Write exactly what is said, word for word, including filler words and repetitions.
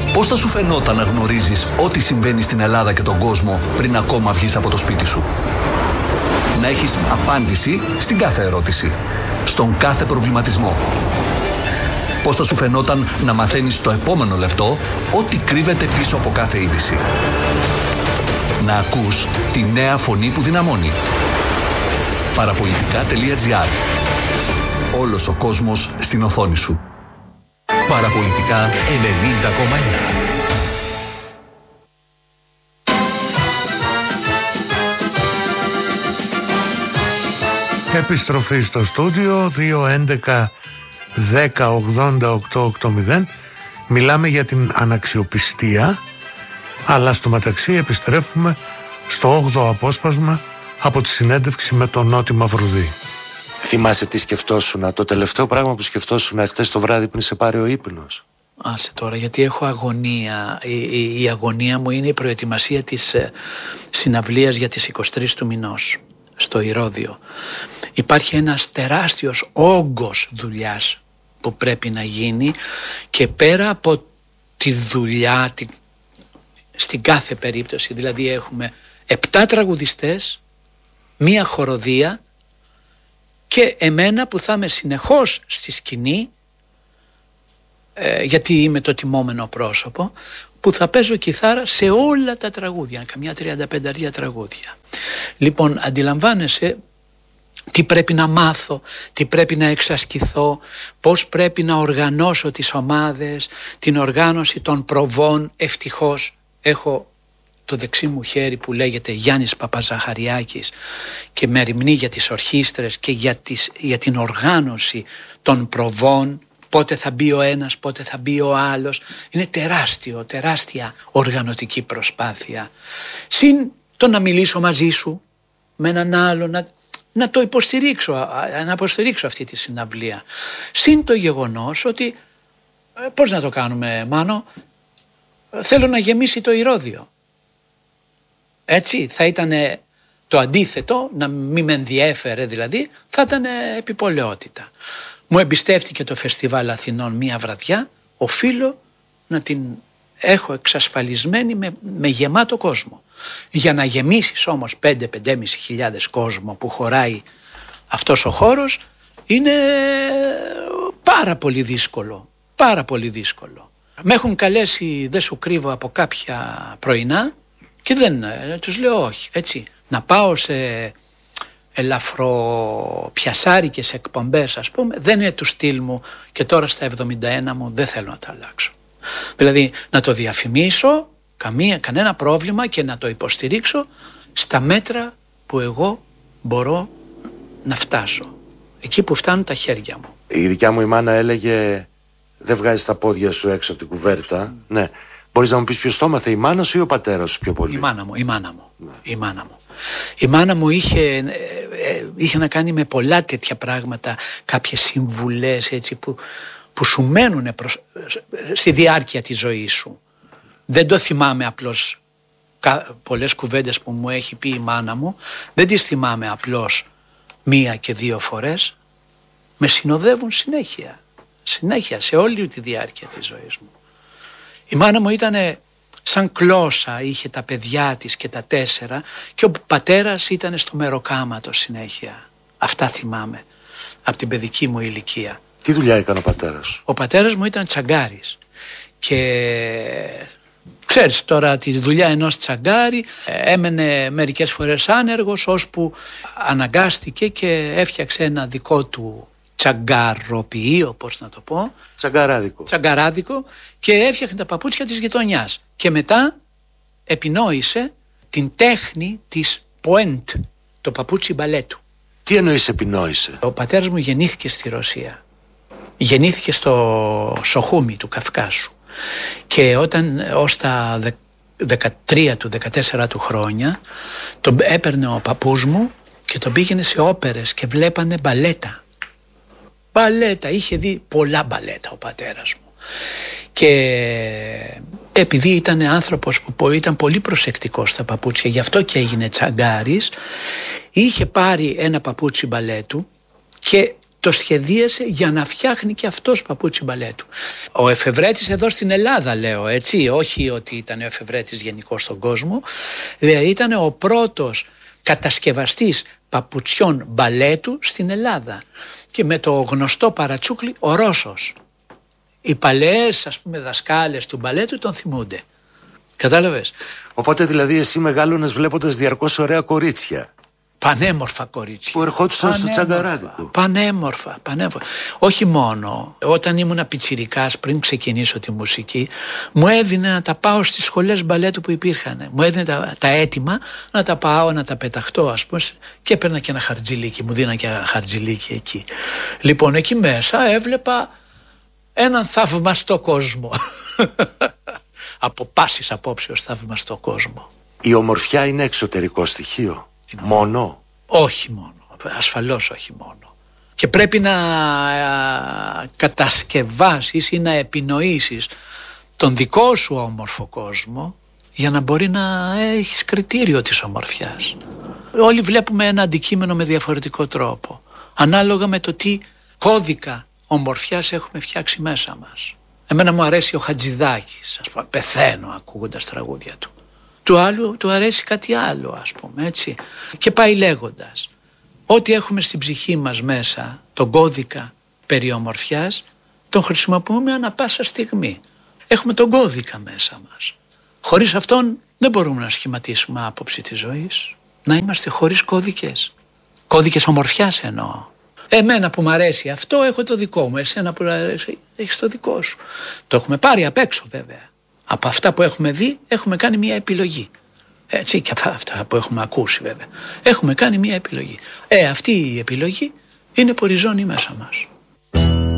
Πώς θα σου φαινόταν να γνωρίζεις ό,τι συμβαίνει στην Ελλάδα και τον κόσμο πριν ακόμα βγεις από το σπίτι σου? Να έχεις απάντηση στην κάθε ερώτηση, στον κάθε προβληματισμό. Πώς θα σου φαινόταν να μαθαίνεις στο επόμενο λεπτό ό,τι κρύβεται πίσω από κάθε είδηση? Να ακούς τη νέα φωνή που δυναμώνει. Παραπολιτικά τελεία τζι άρ. Όλος ο κόσμος στην οθόνη σου. Παραπολιτικά ενενήντα κόμμα ένα. Επιστροφή στο στούντιο δύο έντεκα δέκα ογδόντα οκτώ ογδόντα. Μιλάμε για την αναξιοπιστία, αλλά στο μεταξύ επιστρέφουμε στο όγδοο απόσπασμα από τη συνέντευξη με τον Νότι Μαυρουδή. Θυμάσαι τι σκεφτόσουνα, το τελευταίο πράγμα που σκεφτόσουνα χτες το βράδυ πριν σε πάρει ο ύπνος? Άσε τώρα, γιατί έχω αγωνία. Η, η, η αγωνία μου είναι η προετοιμασία της ε, συναυλίας για τις εικοστή τρίτη του μηνός στο Ηρώδειο. Υπάρχει ένας τεράστιος όγκος δουλειάς που πρέπει να γίνει, και πέρα από τη δουλειά τη, στην κάθε περίπτωση, δηλαδή έχουμε επτά τραγουδιστές, μία χοροδία και εμένα που θα είμαι συνεχώς στη σκηνή, ε, γιατί είμαι το τιμόμενο πρόσωπο, που θα παίζω κιθάρα σε όλα τα τραγούδια, καμιά τριάντα πέντε τραγούδια. Λοιπόν, αντιλαμβάνεσαι τι πρέπει να μάθω, τι πρέπει να εξασκηθώ, πώς πρέπει να οργανώσω τις ομάδες, την οργάνωση των προβών. Ευτυχώς έχω το δεξί μου χέρι που λέγεται Γιάννης Παπαζαχαριάκης και με ερημνεί για τις ορχήστρες και για, τις, για την οργάνωση των προβών, πότε θα μπει ο ένας, πότε θα μπει ο άλλος. Είναι τεράστιο, τεράστια οργανωτική προσπάθεια. Συν το να μιλήσω μαζί σου με έναν άλλο, να, να το υποστηρίξω, να υποστηρίξω αυτή τη συναυλία. Συν το γεγονός ότι, πώς να το κάνουμε Μάνο, θέλω να γεμίσει το Ηρώδειο. Έτσι θα ήταν το αντίθετο, να μην με ενδιέφερε δηλαδή, θα ήταν επιπολαιότητα. Μου εμπιστεύτηκε το Φεστιβάλ Αθηνών μία βραδιά, οφείλω να την έχω εξασφαλισμένη με, με γεμάτο κόσμο. Για να γεμίσεις όμως πέντε με πέντε χιλιάδες πεντακόσιους κόσμο που χωράει αυτός ο χώρος είναι πάρα πολύ δύσκολο, πάρα πολύ δύσκολο. Με έχουν καλέσει, δεν σου κρύβω, από κάποια πρωινά και δεν, τους λέω όχι, έτσι. Να πάω σε ελαφροπιασάρικες εκπομπές, ας πούμε, δεν είναι του στυλ μου, και τώρα στα εβδομήντα ένα μου δεν θέλω να τα αλλάξω. Δηλαδή να το διαφημίσω, καμία, κανένα πρόβλημα, και να το υποστηρίξω στα μέτρα που εγώ μπορώ να φτάσω, εκεί που φτάνουν τα χέρια μου. Η δικιά μου η μάνα έλεγε, δεν βγάζεις τα πόδια σου έξω από την κουβέρτα. Mm. Ναι. Μπορείς να μου πεις ποιος το έμαθε, η μάνα σου ή ο πατέρας σου πιο πολύ? Η μάνα μου, η μάνα μου, ναι. η μάνα μου. Η μάνα μου είχε, ε, ε, είχε να κάνει με πολλά τέτοια πράγματα, κάποιες συμβουλές έτσι που, που σου μένουν προς, στη διάρκεια της ζωής σου. Δεν το θυμάμαι απλώς, κα, πολλές κουβέντες που μου έχει πει η μάνα μου, δεν τις θυμάμαι απλώς μία και δύο φορές, με συνοδεύουν συνέχεια, συνέχεια σε όλη τη διάρκεια της ζωής μου. Η μάνα μου ήταν σαν κλώσσα, είχε τα παιδιά της και τα τέσσερα, και ο πατέρας ήταν στο μεροκάματο συνέχεια. Αυτά θυμάμαι από την παιδική μου ηλικία. Τι δουλειά έκανε ο πατέρας σου? Ο πατέρας μου ήταν τσαγκάρης, και ξέρεις τώρα τη δουλειά ενός τσαγκάρη, έμενε μερικές φορές άνεργος, ώσπου αναγκάστηκε και έφτιαξε ένα δικό του τσαγκαροποιείο, πώς να το πω. Τσαγκαράδικο. Τσαγκαράδικο, και έφτιαχνε τα παπούτσια της γειτονιάς. Και μετά επινόησε την τέχνη της ποέντ, το παπούτσι μπαλέτου. Τι εννοείς επινόησε? Ο πατέρας μου γεννήθηκε στη Ρωσία. Γεννήθηκε στο Σοχούμι του Καυκάσου. Και όταν ως τα δεκατρία του δεκατέσσερα του χρόνια, τον έπαιρνε ο παππούς μου και τον πήγαινε σε όπερες και βλέπανε μπαλέτα. Μπαλέτα, είχε δει πολλά μπαλέτα ο πατέρας μου. Και επειδή ήταν άνθρωπος που ήταν πολύ προσεκτικός στα παπούτσια, γι' αυτό και έγινε τσαγκάρης, είχε πάρει ένα παπούτσι μπαλέτου και το σχεδίασε για να φτιάχνει και αυτός παπούτσι μπαλέτου. Ο εφευρέτης εδώ στην Ελλάδα, λέω, έτσι, όχι ότι ήταν ο εφευρέτης γενικώς στον κόσμο, δηλαδή ήταν ο πρώτος κατασκευαστής παπουτσιών μπαλέτου στην Ελλάδα και με το γνωστό παρατσούκλι ο Ρώσος. Οι παλαιές, ας πούμε, δασκάλες του μπαλέτου τον θυμούνται. Κατάλαβες? Οπότε δηλαδή εσύ μεγάλωνες βλέποντας διαρκώς ωραία κορίτσια. Πανέμορφα κορίτσια. Που ερχόντουσαν στο τσαγκαράδικο. Πανέμορφα, πανέμορφα. Όχι μόνο, όταν ήμουν πιτσιρικάς πριν ξεκινήσω τη μουσική, μου έδινε να τα πάω στις σχολές μπαλέτου που υπήρχαν. Μου έδινε τα, τα έτοιμα να τα πάω, να τα πεταχτώ, ας πούμε, και έπαιρνα και ένα χαρτζιλίκι. Μου δίναν και ένα χαρτζιλίκι εκεί. Λοιπόν, εκεί μέσα έβλεπα έναν θαυμαστό κόσμο. Από πάσης απόψεως θαυμαστό κόσμο. Η ομορφιά είναι εξωτερικό στοιχείο. Μόνο? Όχι μόνο, ασφαλώς όχι μόνο. Και πρέπει να α, κατασκευάσεις ή να επινοήσεις τον δικό σου όμορφο κόσμο για να μπορεί να έχεις κριτήριο της ομορφιάς. Όλοι βλέπουμε ένα αντικείμενο με διαφορετικό τρόπο, ανάλογα με το τι κώδικα ομορφιάς έχουμε φτιάξει μέσα μας. Εμένα μου αρέσει ο Χατζηδάκης, ας πούμε, πεθαίνω ακούγοντας τραγούδια του. Του άλλου του αρέσει κάτι άλλο, ας πούμε, έτσι. Και πάει λέγοντας. Ό,τι έχουμε στην ψυχή μας μέσα, τον κώδικα περί ομορφιάς, τον χρησιμοποιούμε ανά πάσα στιγμή. Έχουμε τον κώδικα μέσα μας. Χωρίς αυτόν δεν μπορούμε να σχηματίσουμε άποψη της ζωής. Να είμαστε χωρίς κώδικες. Κώδικες ομορφιάς εννοώ. Εμένα που μου αρέσει αυτό έχω το δικό μου. Εσένα που αρέσει έχεις το δικό σου. Το έχουμε πάρει απ' έξω βέβαια. Από αυτά που έχουμε δει έχουμε κάνει μια επιλογή. Έτσι, και από αυτά που έχουμε ακούσει βέβαια. Έχουμε κάνει μια επιλογή. Ε, αυτή η επιλογή είναι που ριζώνει μέσα μας.